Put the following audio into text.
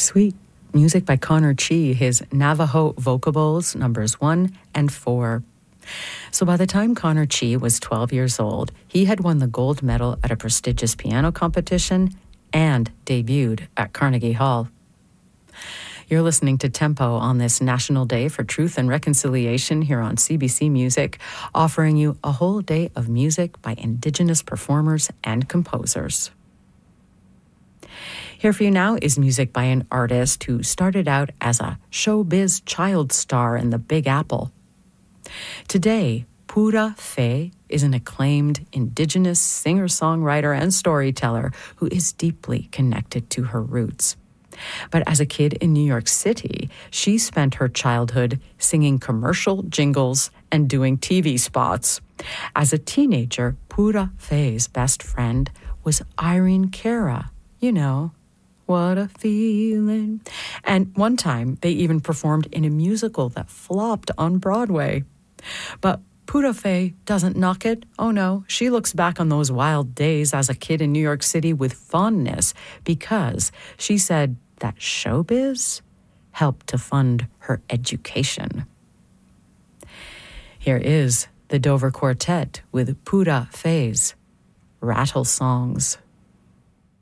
Sweet music by Connor Chi, his Navajo Vocables numbers 1 and 4. So by the time Connor Chi was 12 years old, he had won the gold medal at a prestigious piano competition and debuted at Carnegie Hall. You're listening to Tempo on this National Day for Truth and Reconciliation here on CBC Music, offering you a whole day of music by Indigenous performers and composers. Here for you now is music by an artist who started out as a showbiz child star in the Big Apple. Today, Pura Fay is an acclaimed Indigenous singer-songwriter and storyteller who is deeply connected to her roots. But as a kid in New York City, she spent her childhood singing commercial jingles and doing TV spots. As a teenager, Pura Fay's best friend was Irene Cara. You know, what a feeling. And one time, they even performed in a musical that flopped on Broadway. But Pura Fay doesn't knock it. Oh no, she looks back on those wild days as a kid in New York City with fondness because she said that showbiz helped to fund her education. Here is the Dover Quartet with Pura Fay's Rattle Songs.